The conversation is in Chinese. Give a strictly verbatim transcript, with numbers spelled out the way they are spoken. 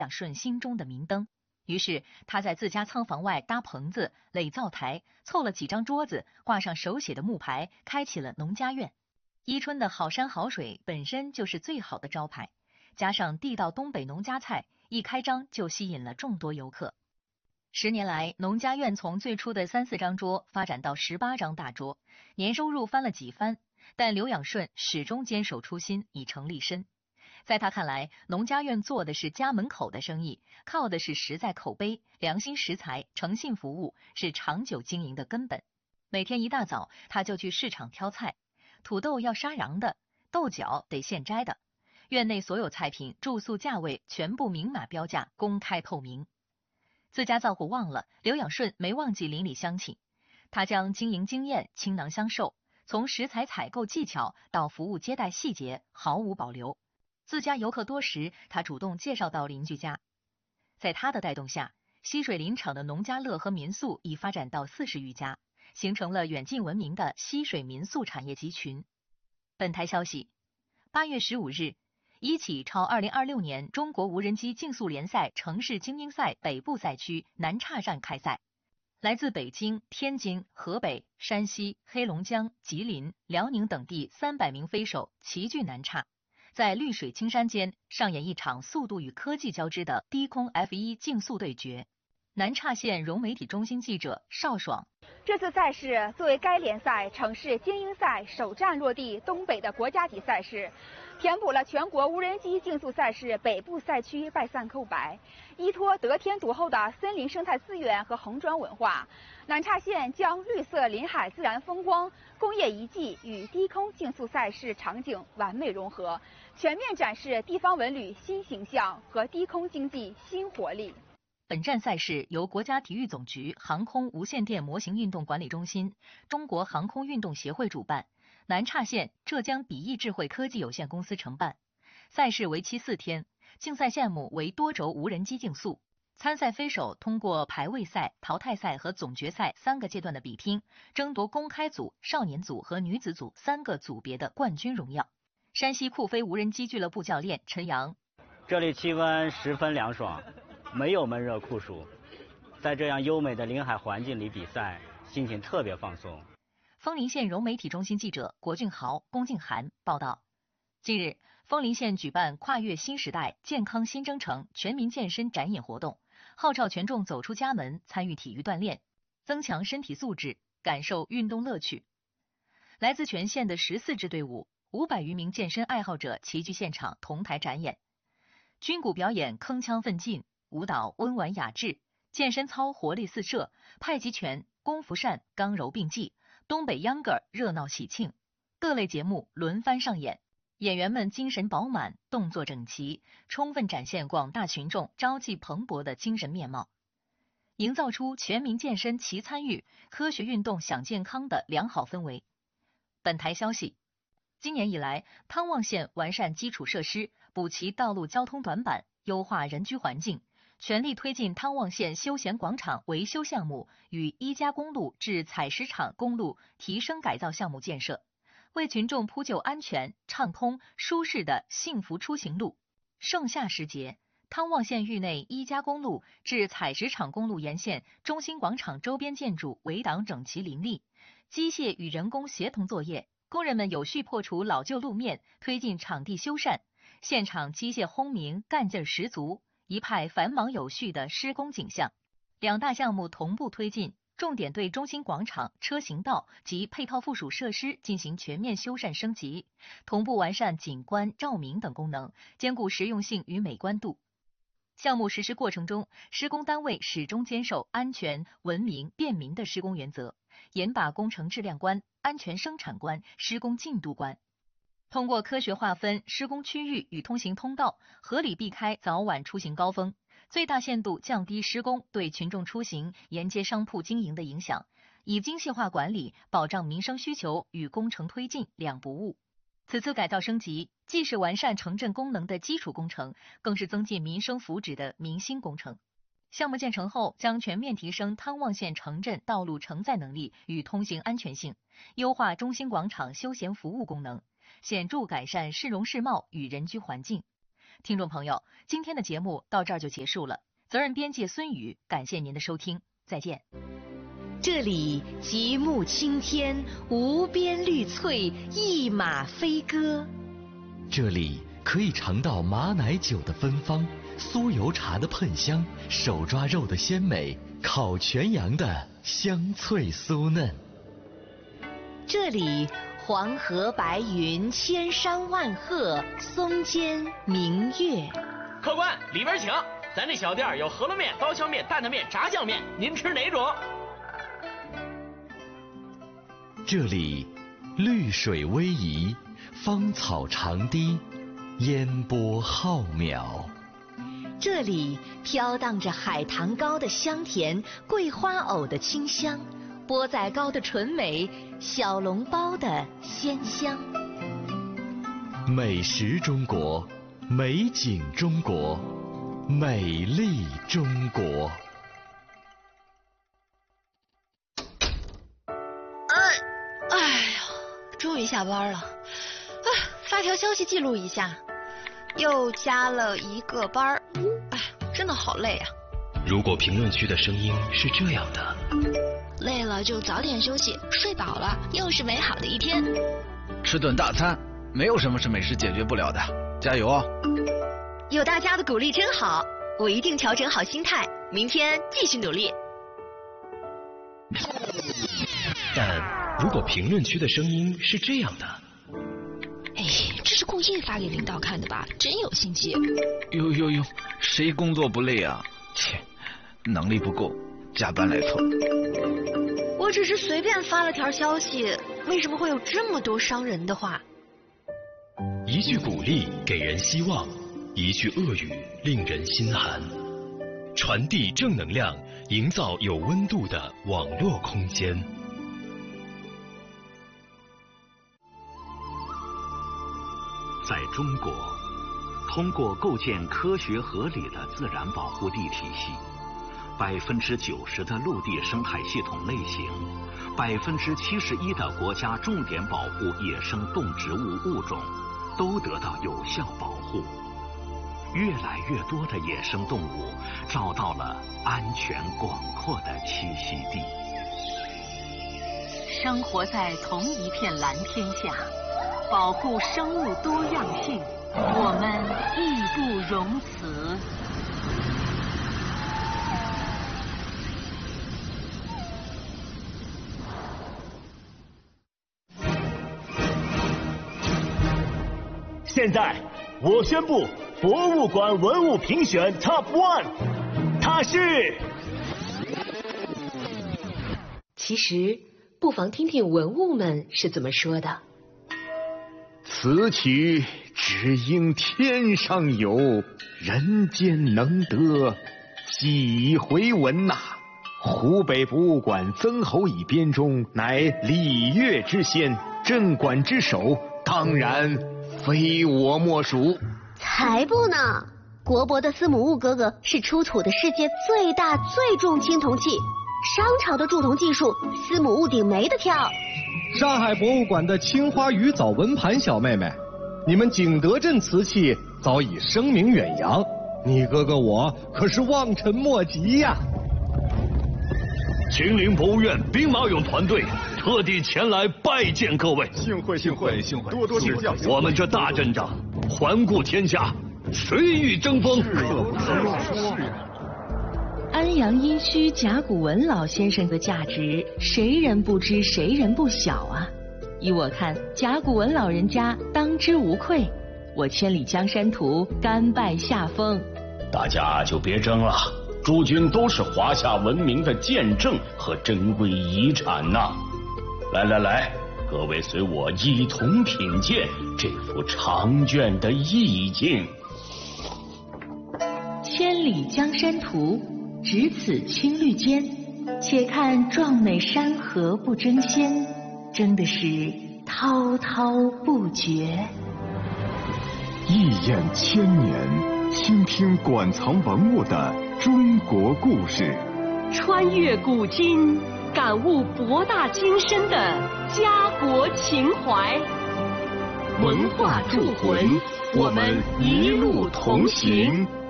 蒋顺心中的明灯。于是他在自家仓房外搭棚子、垒灶台，凑了几张桌子，挂上手写的木牌，开启了农家院。伊春的好山好水本身就是最好的招牌，加上地道东北农家菜，一开张就吸引了众多游客。十年来，农家院从最初的三四张桌发展到十八张大桌，年收入翻了几番，但刘养顺始终坚守初心，以诚立身。在他看来，农家院做的是家门口的生意，靠的是实在口碑、良心食材、诚信服务，是长久经营的根本。每天一大早，他就去市场挑菜，土豆要杀瓤的，豆角得现摘的。院内所有菜品、住宿价位全部明码标价，公开透明。自家造户忘了，刘养顺没忘记邻里乡亲，他将经营经验倾囊相授，从食材采购技巧到服务接待细节毫无保留。自家游客多时，他主动介绍到邻居家。在他的带动下，溪水林场的农家乐和民宿已发展到四十余家，形成了远近闻名的溪水民宿产业集群。本台消息，八月十五日，一起超二零二六年中国无人机竞速联赛城市精英赛北部赛区南岔站开赛。来自北京、天津、河北、山西、黑龙江、吉林、辽宁等地三百名飞手齐聚南岔，在绿水青山间上演一场速度与科技交织的低空 F 一 竞速对决。南岔县融媒体中心记者邵爽， 这次赛事作为该联赛城市精英赛首站落地东北的国家级赛事，填补了全国无人机竞速赛事北部赛区败散空白。依托得天独厚的森林生态资源和红砖文化，南岔县将绿色林海自然风光、工业遗迹与低空竞速赛事场景完美融合，全面展示地方文旅新形象和低空经济新活力。 本站赛事由国家体育总局航空无线电模型运动管理中心、中国航空运动协会主办，南岔县浙江比翼智慧科技有限公司承办。赛事为期四天，竞赛项目为多轴无人机竞速。参赛飞手通过排位赛、淘汰赛和总决赛三个阶段的比拼，争夺公开组、少年组和女子组三个组别的冠军荣耀。山西酷飞无人机俱乐部教练陈阳， 这里气温十分凉爽，没有闷热酷暑，在这样优美的临海环境里比赛，心情特别放松。 枫林县融媒体中心记者郭俊豪、龚静涵报道。近日，枫林县举办跨越新时代健康新征程全民健身展演活动，号召全众走出家门，参与体育锻炼，增强身体素质，感受运动乐趣。来自全县的十四支队伍，五百余名健身爱好者齐聚现场同台展演。军鼓表演铿锵奋进，舞蹈温婉雅致，健身操活力四射，太极拳、功夫扇刚柔并济，东北秧歌热闹喜庆，各类节目轮番上演。演员们精神饱满，动作整齐，充分展现广大群众朝气蓬勃的精神面貌，营造出全民健身齐参与、科学运动享健康的良好氛围。本台消息，今年以来，汤旺县完善基础设施，补齐道路交通短板，优化人居环境，全力推进汤旺县休闲广场维修项目与一家公路至采石场公路提升改造项目建设，为群众铺就安全、畅通、舒适的幸福出行路。盛夏时节，汤旺县域内一家公路至采石场公路沿线中心广场周边建筑围挡整齐林立，机械与人工协同作业，工人们有序破除老旧路面，推进场地修缮，现场机械轰鸣，干劲十足，一派繁忙有序的施工景象。两大项目同步推进，重点对中心广场、车行道及配套附属设施进行全面修缮升级，同步完善景观、照明等功能，兼顾实用性与美观度。项目实施过程中，施工单位始终坚守安全、文明、便民的施工原则，严把工程质量关、安全生产关、施工进度关。通过科学划分施工区域与通行通道，合理避开早晚出行高峰，最大限度降低施工对群众出行、沿街商铺经营的影响，以精细化管理保障民生需求与工程推进两不误。此次改造升级，既是完善城镇功能的基础工程，更是增进民生福祉的民心工程。项目建成后，将全面提升汤旺县城镇道路承载能力与通行安全性，优化中心广场休闲服务功能，显著改善市容市貌与人居环境。 听众朋友，今天的节目到这儿就结束了。责任编辑孙宇，感谢您的收听，再见。 这里极目青天，无边绿翠，一马飞歌。 这里可以尝到马奶酒的芬芳，酥油茶的喷香，手抓肉的鲜美，烤全羊的香脆酥嫩。 这里黄河白云，千山万壑，松间明月。 客官，里边请。咱这小店有饸饹面、刀削面、担担面、炸酱面，您吃哪种？ 这里绿水逶迤，芳草长堤，烟波浩渺。 这里飘荡着海棠糕的香甜，桂花藕的清香，钵仔糕的醇美，小笼包的鲜香。 美食中国，美景中国，美丽中国。 哎呀，终于下班了。啊，发条消息记录一下，又加了一个班儿。哎，真的好累啊。 如果评论区的声音是这样的， 累了就早点休息，睡饱了又是美好的一天。 吃顿大餐，没有什么是美食解决不了的，加油哦！ 有大家的鼓励真好，我一定调整好心态，明天继续努力。 但如果评论区的声音是这样的， 哎，这是故意发给领导看的吧？真有心机。 呦呦呦，谁工作不累啊？切，能力不够，加班来凑。 我只是随便发了条消息，为什么会有这么多伤人的话？ 一句鼓励给人希望，一句恶语令人心寒。传递正能量，营造有温度的网络空间。 在中国，通过构建科学合理的自然保护地体系，百分之九十的陆地生态系统类型，百分之七十一的国家重点保护野生动植物物种，都得到有效保护。越来越多的野生动物找到了安全广阔的栖息地。 生活在同一片蓝天下，保护生物多样性，我们义不容辞。 现在我宣布博物馆文物评选 Top One， 它是。 其实不妨听听文物们是怎么说的。 此曲只应天上有，人间能得几回闻呐、啊！湖北博物馆曾侯乙编钟，乃礼乐之先，镇馆之首，当然非我莫属。 才不呢！国博的司母戊哥哥是出土的世界最大最重青铜器，商朝的铸铜技术，司母戊鼎没得挑。 上海博物馆的青花鱼藻纹盘小妹妹，你们景德镇瓷器早已声名远扬，你哥哥我可是望尘莫及呀！ 秦陵博物院兵马俑团队特地前来拜见各位， 幸会幸会幸会，多多指教。 我们这大阵仗，环顾天下，谁与争锋？ 安阳殷墟甲骨文老先生的价值，谁人不知，谁人不晓啊！依我看，甲骨文老人家当之无愧。我千里江山图，甘拜下风。 大家就别争了，诸君都是华夏文明的见证和珍贵遗产呐、啊！来来来，各位随我一同品鉴这幅长卷的意境。 千里江山图，只此青绿间，且看壮美山河不争先，争的是滔滔不绝。 一眼千年，倾听馆藏文物的中国故事， 穿越古今，感悟博大精深的家国情怀。 文化铸魂，我们一路同行。